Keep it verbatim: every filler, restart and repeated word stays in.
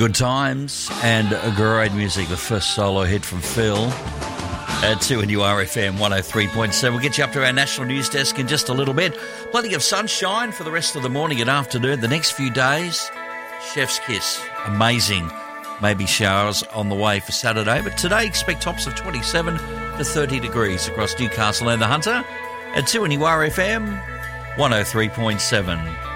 Good times and great music. The first solo hit from Phil at two N U R F M one oh three point seven. We'll get you up to our national news desk in just a little bit. Plenty of sunshine for the rest of the morning and afternoon. The next few days, chef's kiss. Amazing. Maybe showers on the way for Saturday. But today, expect tops of twenty-seven to thirty degrees across Newcastle and the Hunter at two N U R F M one oh three point seven.